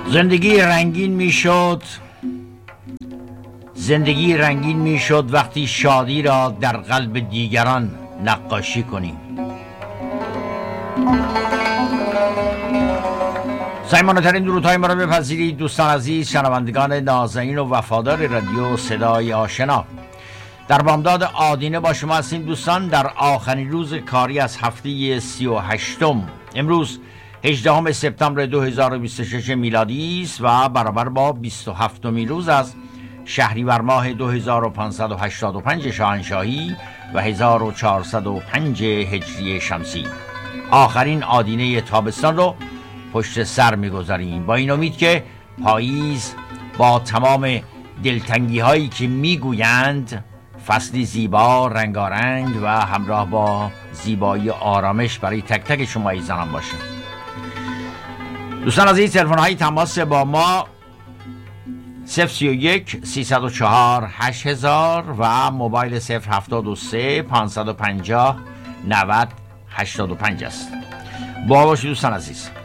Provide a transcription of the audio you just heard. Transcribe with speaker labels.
Speaker 1: زندگی رنگین میشد وقتی شادی را در قلب دیگران نقاشی کنیم. صمیمانه‌ترین درودهای ما را بپذیرید دوستان عزیز، شنوندگان نازنین و وفادار رادیو صدای آشنا. در بامداد آدینه با شما هستیم دوستان، در آخرین روز کاری از هفته 38م. امروز 18 سپتامبر 2026 میلادی است و برابر با 27مین روز از شهریور ماه 2585 شاهنشاهی و 1405 هجری شمسی. آخرین آدینه تابستان رو پشت سر میگذاریم با این امید که پاییز با تمام دلتنگی هایی که میگویند فصلی زیبا، رنگارنگ و همراه با زیبایی آرامش برای تک تک شما ایزانان باشه. دوستان عزیز، تلفن های تماس با ما 031 304 8000 و موبایل 073 550 90 85 است. با باشید دوستان عزیز.